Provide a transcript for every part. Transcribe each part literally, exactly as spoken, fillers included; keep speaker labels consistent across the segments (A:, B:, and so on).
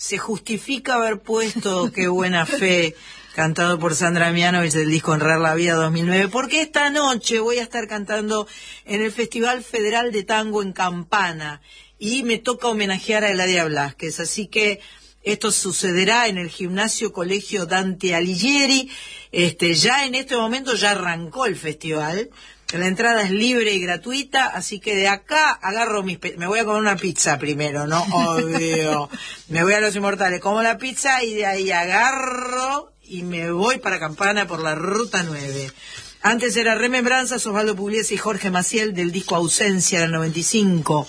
A: se justifica haber puesto Qué buena fe, cantado por Sandra Mianovich del disco Honrar la Vida dos mil nueve, porque esta noche voy a estar cantando en el Festival Federal de Tango en Campana y me toca homenajear a Eladia Blasquez, así que esto sucederá en el Gimnasio Colegio Dante Alighieri. Este, ya en este momento ya arrancó el festival. La entrada es libre y gratuita, así que de acá agarro mis... Pe- me voy a comer una pizza primero, ¿no? Obvio. Me voy a Los Inmortales, como la pizza y de ahí agarro y me voy para Campana por la Ruta nueve. Antes era Remembranzas, Osvaldo Pugliese y Jorge Maciel del disco Ausencia del noventa y cinco.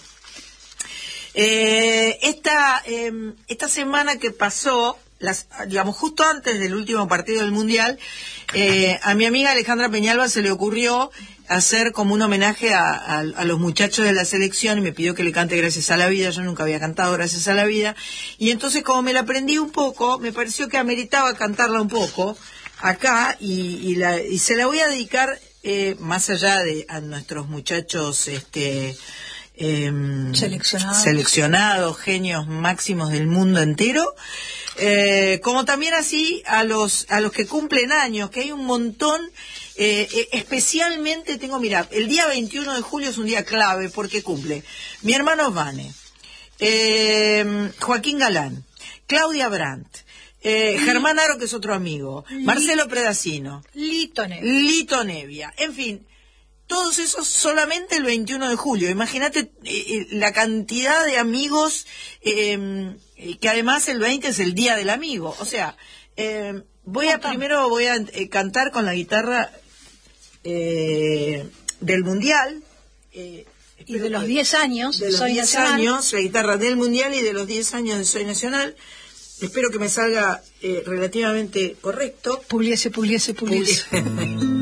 A: Eh, esta, eh, esta semana que pasó, las, digamos, justo antes del último partido del Mundial, eh, a mi amiga Alejandra Peñalba se le ocurrió hacer como un homenaje a, a, a los muchachos de la selección y me pidió que le cante Gracias a la Vida. Yo nunca había cantado Gracias a la Vida, y entonces como me la aprendí un poco, me pareció que ameritaba cantarla un poco acá, y, y, la, y se la voy a dedicar, eh, más allá de a nuestros muchachos este Eh,
B: seleccionados.
A: seleccionados, genios máximos del mundo entero, eh, como también así a los a los que cumplen años, que hay un montón, eh, eh, especialmente tengo, mira, el día veintiuno de julio es un día clave porque cumple mi hermano Vane, eh, Joaquín Galán, Claudia Brandt, eh, Germán Aro, que es otro amigo, Marcelo Predacino,
B: Lito Nevia.
A: Lito Nevia, en fin. Todos esos solamente el veintiuno de julio. Imagínate eh, la cantidad de amigos, eh, que además el veinte es el Día del Amigo. O sea, eh, voy a primero voy a eh, cantar con la guitarra eh, del Mundial.
B: Eh, y de los diez años
A: de los
B: Soy
A: diez
B: Nacional.
A: años, la guitarra del Mundial y de los diez años de Soy Nacional. Espero que me salga eh, relativamente correcto.
B: Pugliese, Pugliese, Pugliese.